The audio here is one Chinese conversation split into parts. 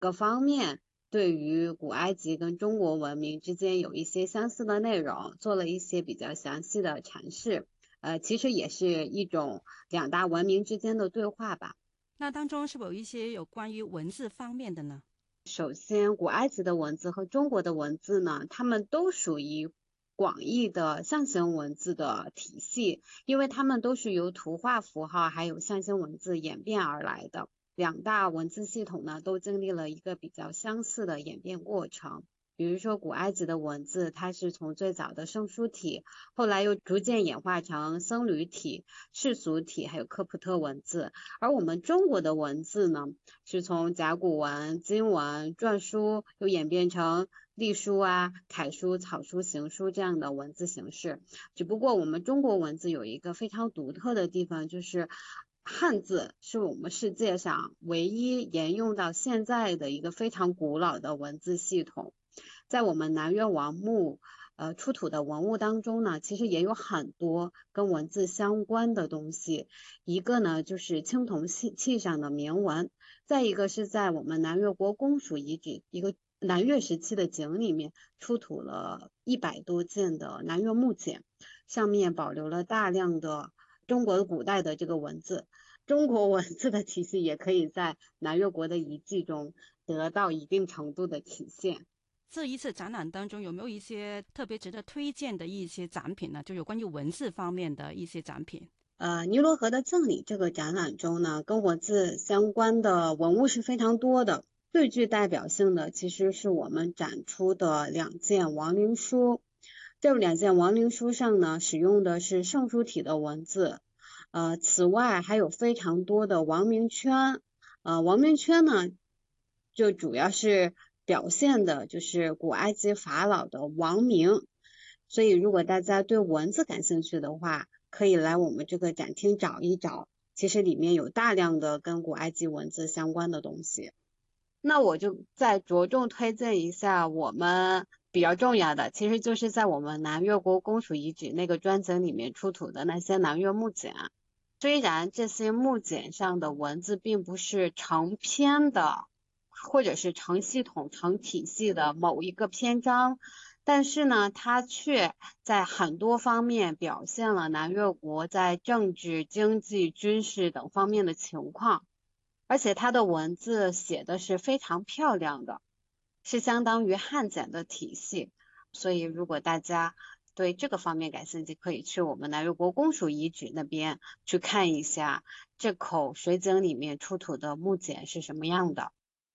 个方面对于古埃及跟中国文明之间有一些相似的内容，做了一些比较详细的阐释。其实也是一种两大文明之间的对话吧。 那当中是否有一些有关于文字方面的呢？ 首先，古埃及的文字和中国的文字呢，它们都属于广义的象形文字的体系，因为它们都是由图画符号还有象形文字演变而来的。两大文字系统呢，都经历了一个比较相似的演变过程。比如说，古埃及的文字，它是从最早的圣书体，后来又逐渐演化成僧侣体、世俗体，还有科普特文字。而我们中国的文字呢，是从甲骨文、金文、篆书，又演变成隶书啊、楷书、草书、行书这样的文字形式。只不过我们中国文字有一个非常独特的地方，就是汉字是我们世界上唯一沿用到现在的一个非常古老的文字系统。在我们南岳王墓出土的文物当中呢，其实也有很多跟文字相关的东西。一个呢就是青铜器上的铭文，再一个是在我们南越国公署遗址一个南越时期的井里面出土了100多件的南越木简，上面保留了大量的中国古代的这个文字。中国文字的体系也可以在南越国的遗迹中得到一定程度的体现。 这一次展览当中有没有一些特别值得推荐的一些展品呢？就有关于文字方面的一些展品。 尼罗河的赠礼这个展览中呢，跟文字相关的文物是非常多的。最具代表性的其实是我们展出的2件亡灵书。这2件亡灵书上呢，使用的是圣书体的文字。此外还有非常多的亡名圈。亡名圈呢，就主要是表现的就是古埃及法老的亡名。所以如果大家对文字感兴趣的话，可以来我们这个展厅找一找，其实里面有大量的跟古埃及文字相关的东西。那我就再着重推荐一下我们比较重要的，其实就是在我们南越国公署遗址那个专井里面出土的那些南越木简。虽然这些木简上的文字并不是成篇的，或者是成系统、成体系的某一个篇章，但是呢，它却在很多方面表现了南越国在政治、经济、军事等方面的情况，而且它的文字写的是非常漂亮的，是相当于汉简的体系。所以如果大家对这个方面感兴趣，可以去我们南越国公署遗址那边去看一下这口水井里面出土的木简是什么样的。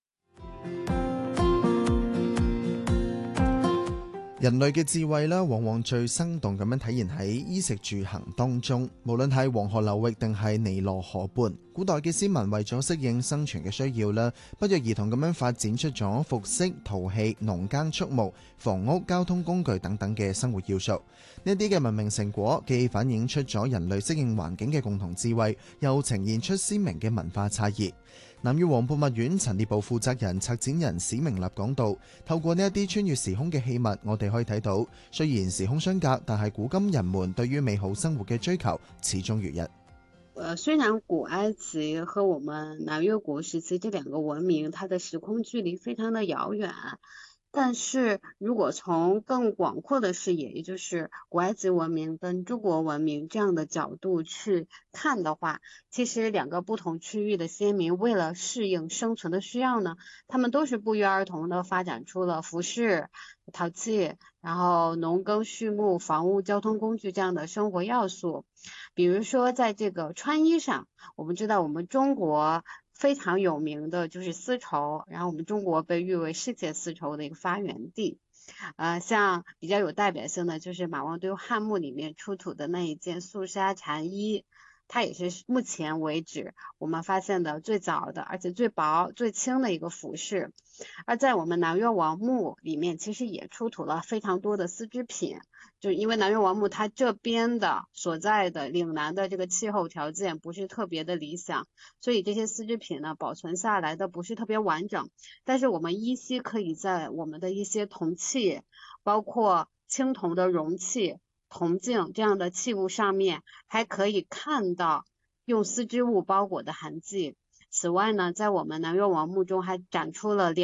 人類嘅智慧咧，往往最生動咁樣體現喺衣食住行當中。無論係黃河流域定係尼羅河畔，古代嘅先民為咗適應生存嘅需要啦，不約而同咁樣發展出咗服飾、陶器、農耕畜牧、房屋、交通工具等等嘅生活要素。呢啲嘅文明成果，既反映出咗人類適應環境嘅共同智慧，又呈現出鮮明嘅文化差異。南越王博物院陳列部負責人策展人史明立講到，透過呢一啲穿越時空嘅器物，我哋可以睇到，雖然時空相隔，但係古今人們對於美好生活嘅追求始終如一。 虽然古埃及和我们南越国时期这2个文明，它的时空距离非常的遥远，但是如果从更广阔的视野，也就是古埃及文明跟中国文明这样的角度去看的话，其实2个不同区域的先民为了适应生存的需要呢，他们都是不约而同的发展出了服饰、陶器，然后农耕、畜牧、房屋、交通工具这样的生活要素。比如说在这个穿衣上，我们知道我们中国非常有名的就是丝绸，然后我们中国被誉为世界丝绸的一个发源地。像比较有代表性的就是马王堆汉墓里面出土的那一件素纱禅衣，它也是目前为止我们发现的最早的，而且最薄、最轻的一个服饰。而在我们南越王墓里面，其实也出土了非常多的丝织品，就是因为南越王墓它这边的所在的岭南的这个气候条件不是特别的理想，所以这些丝织品呢保存下来的不是特别完整。但是我们依稀可以在我们的一些铜器，包括青铜的容器、铜镜这样的器物上面，还可以看到用丝织物包裹的痕迹。 此外呢，在我们南越王墓中还展出了